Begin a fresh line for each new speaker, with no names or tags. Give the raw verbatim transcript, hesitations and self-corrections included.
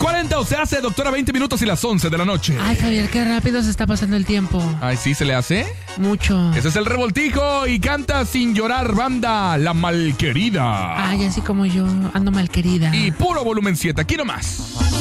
cuarenta, o se hace, doctora, veinte minutos y las once de la noche.
Ay, Javier, qué rápido se está pasando el tiempo.
Ay, ¿sí se le hace?
Mucho.
Ese es el Revoltijo y canta Sin Llorar, banda La Malquerida.
Ay, así como yo ando malquerida.
Y puro volumen siete, aquí nomás.